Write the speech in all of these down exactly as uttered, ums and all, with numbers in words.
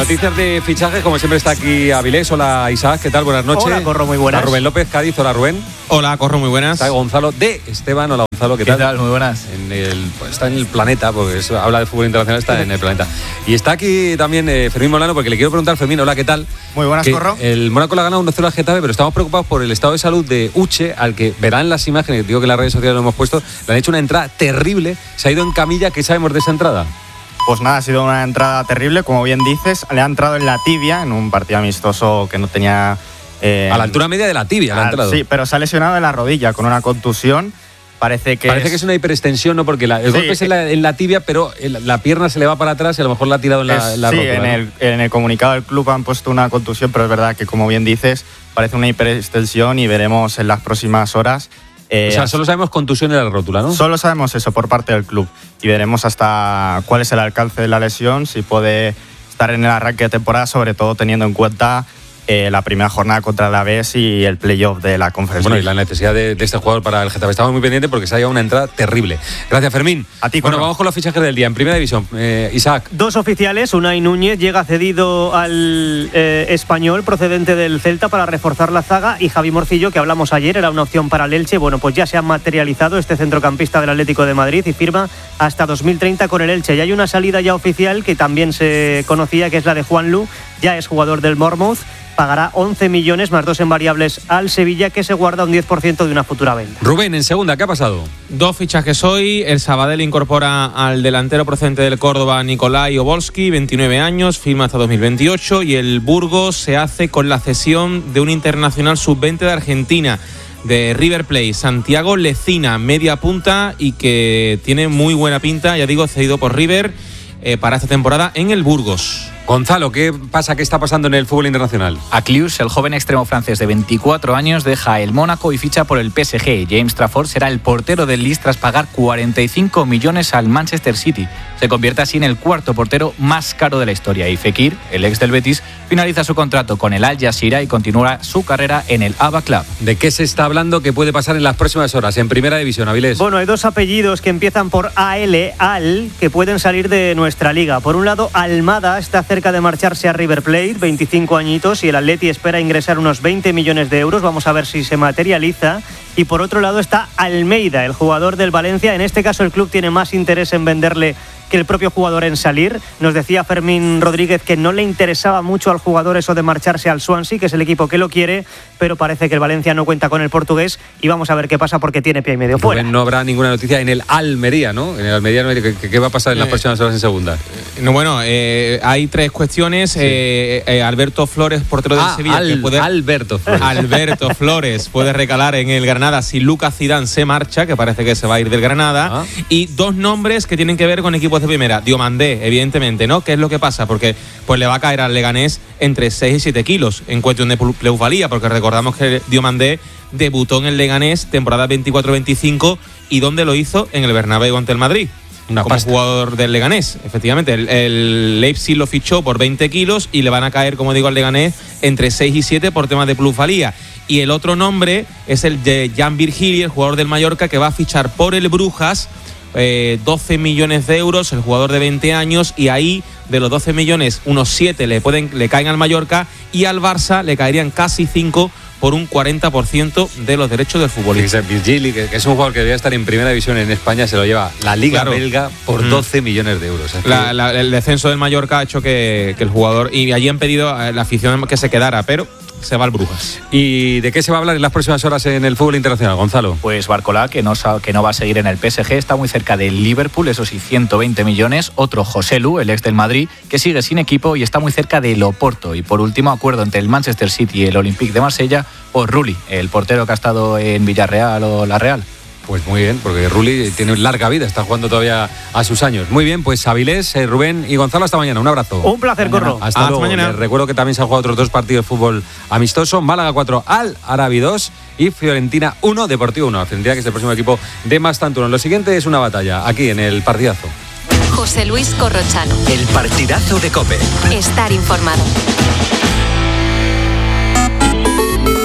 Noticias de fichajes, como siempre está aquí Avilés. Hola Isaac, ¿qué tal? Buenas noches. Hola Corro, muy buenas. Hola Rubén López, Cádiz. Hola Rubén. Hola Corro, muy buenas. Está Gonzalo de Esteban. Hola Gonzalo, ¿qué tal? ¿Qué tal? Muy buenas. En el, pues está en el planeta, porque eso, habla de fútbol internacional, está en el planeta. Y está aquí también eh, Fermín Molano, porque le quiero preguntar, Fermín, hola, ¿qué tal? Muy buenas, que Corro. El Mónaco le ha ganado uno cero al Getafe, pero estamos preocupados por el estado de salud de Uche, al que verán las imágenes, digo que en las redes sociales lo hemos puesto, le han hecho una entrada terrible, se ha ido en camilla. ¿Qué sabemos de esa entrada? Pues nada, ha sido una entrada terrible, como bien dices, le ha entrado en la tibia, en un partido amistoso que no tenía... Eh, a la altura media de la tibia, le ha entrado. Sí, pero se ha lesionado en la rodilla con una contusión. Parece que Parece es, que es una hiperextensión, ¿no? Porque la, el sí, golpe es en la, en la tibia, pero la pierna se le va para atrás y a lo mejor la ha tirado en la, es, en la sí, rótula, en, ¿no? el, en el comunicado del club han puesto una contusión, pero es verdad que, como bien dices, parece una hiperextensión y veremos en las próximas horas. Eh, o sea, solo sabemos contusión en la rótula, ¿no? Solo sabemos eso por parte del club y veremos hasta cuál es el alcance de la lesión, si puede estar en el arranque de temporada, sobre todo teniendo en cuenta eh, la primera jornada contra el Alavés y el playoff de la Conference Bueno, League. Y la necesidad de, de este jugador para el Getafe. Estamos muy pendientes porque se ha llevado una entrada terrible. Gracias, Fermín. A ti, Bueno, Corro. vamos con los fichajes del día. En Primera División, eh, Isaac. Dos oficiales, Unai Núñez llega cedido al eh, Español procedente del Celta para reforzar la zaga, y Javi Morcillo, que hablamos ayer, era una opción para el Elche. Bueno, pues ya se ha materializado este centrocampista del Atlético de Madrid y firma hasta dos mil treinta con el Elche. Y hay una salida ya oficial que también se conocía, que es la de Juanlu, ya es jugador del Bournemouth. Pagará once millones más dos en variables al Sevilla, que se guarda un diez por ciento de una futura venta. Rubén, en segunda, ¿qué ha pasado? Dos fichajes hoy. El Sabadell incorpora al delantero procedente del Córdoba, Nikolai Obolski, veintinueve años, firma hasta dos mil veintiocho. Y el Burgos se hace con la cesión de un internacional sub veinte de Argentina, de River Plate, Santiago Lecina, media punta y que tiene muy buena pinta, ya digo, cedido por River eh, para esta temporada en el Burgos. Gonzalo, ¿qué pasa? ¿Qué está pasando en el fútbol internacional? Aklius, el joven extremo francés de veinticuatro años, deja el Mónaco y ficha por el P S G. James Trafford será el portero del Leeds tras pagar cuarenta y cinco millones al Manchester City. Se convierte así en el cuarto portero más caro de la historia. Y Fekir, el ex del Betis, finaliza su contrato con el Al Jazeera y continúa su carrera en el Aba Club. ¿De qué se está hablando que puede pasar en las próximas horas en Primera División, Avilés? Bueno, hay dos apellidos que empiezan por A L, Al, que pueden salir de nuestra liga. Por un lado, Almada está cerca de marcharse a River Plate, veinticinco añitos, y el Atleti espera ingresar unos veinte millones de euros. Vamos a ver si se materializa. Y por otro lado está Almeida, el jugador del Valencia. En este caso el club tiene más interés en venderle que el propio jugador en salir. Nos decía Fermín Rodríguez que no le interesaba mucho al jugador eso de marcharse al Swansea, que es el equipo que lo quiere, pero parece que el Valencia no cuenta con el portugués y vamos a ver qué pasa porque tiene pie y medio fuera. No habrá ninguna noticia en el Almería, ¿no? En el Almería, ¿qué, qué va a pasar en las eh, próximas horas en segunda? Eh, no, bueno, eh, hay tres cuestiones. Sí. Eh, eh, Alberto Flores, portero del ah, Sevilla. Al, que puede, Alberto Flores. Alberto Flores puede recalar en el Granada si Lucas Zidane se marcha, que parece que se va a ir del Granada. Ah. Y dos nombres que tienen que ver con equipos de primera. Diomandé, evidentemente, ¿no? ¿Qué es lo que pasa? Porque pues le va a caer al Leganés entre seis y siete kilos en cuestión de plusvalía, porque recordamos que Diomandé debutó en el Leganés temporada veinticuatro veinticinco y ¿dónde lo hizo? En el Bernabéu ante el Madrid. Una como pasta. Jugador del Leganés, efectivamente. El, el Leipzig lo fichó por veinte kilos y le van a caer, como digo, al Leganés entre seis y siete por temas de plusvalía. Y el otro nombre es el de Jan Virgili, el jugador del Mallorca, que va a fichar por el Brujas, eh, doce millones de euros, el jugador de veinte años, y ahí de los doce millones, unos siete le, pueden, le caen al Mallorca y al Barça le caerían casi cinco por un cuarenta por ciento de los derechos del futbolista. Virgili, que es un jugador que debería estar en Primera División en España, se lo lleva la Liga claro. belga por doce mm. millones de euros. Es la, la, el descenso del Mallorca ha hecho que, que el jugador, y allí han pedido a la afición que se quedara, pero se va al Brujas. ¿Y de qué se va a hablar en las próximas horas en el fútbol internacional, Gonzalo? Pues Barcola, que no, que no va a seguir en el P S G, está muy cerca del Liverpool, eso sí, ciento veinte millones. Otro, Joselu, el ex del Madrid, que sigue sin equipo y está muy cerca del Oporto. Y por último, acuerdo entre el Manchester City y el Olympique de Marsella por Rulli, el portero que ha estado en Villarreal o La Real. Pues muy bien, porque Rulli tiene larga vida, está jugando todavía a sus años. Muy bien, pues Avilés, eh, Rubén y Gonzalo, hasta mañana. Un abrazo. Un placer, Corro. Hasta, hasta luego. Mañana. Les recuerdo que también se han jugado otros dos partidos de fútbol amistoso. Málaga cuatro, Al Arabi dos y Fiorentina uno, Deportivo uno. Fiorentina, que es el próximo equipo de Mastantuono. Lo siguiente es una batalla, aquí en el partidazo. José Luis Corrochano. El partidazo de COPE. Estar informado.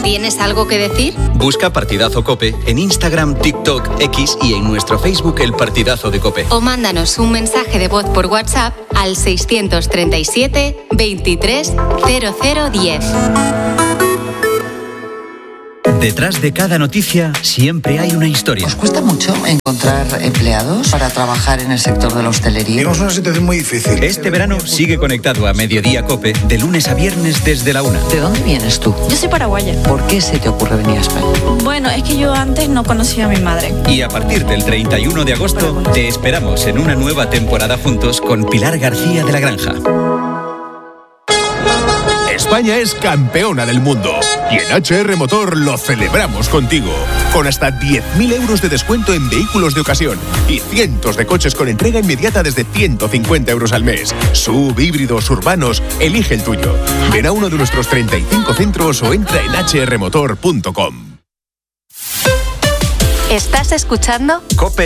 ¿Tienes algo que decir? Busca Partidazo COPE en Instagram, TikTok, X y en nuestro Facebook El Partidazo de COPE. O mándanos un mensaje de voz por WhatsApp al seiscientos treinta y siete, veintitrés, cero cero diez. Detrás de cada noticia siempre hay una historia. ¿Os cuesta mucho encontrar empleados para trabajar en el sector de la hostelería? Tenemos una situación muy difícil. Este verano sigue conectado a Mediodía COPE de lunes a viernes desde la una. ¿De dónde vienes tú? Yo soy paraguaya. ¿Por qué se te ocurre venir a España? Bueno, es que yo antes no conocía a mi madre. Y a partir del treinta y uno de agosto te esperamos en una nueva temporada juntos con Pilar García de la Granja. España es campeona del mundo y en H R Motor lo celebramos contigo, con hasta diez mil euros de descuento en vehículos de ocasión y cientos de coches con entrega inmediata desde ciento cincuenta euros al mes. Sub, híbridos, urbanos, elige el tuyo. Ven a uno de nuestros treinta y cinco centros o entra en h r motor punto com. ¿Estás escuchando? COPE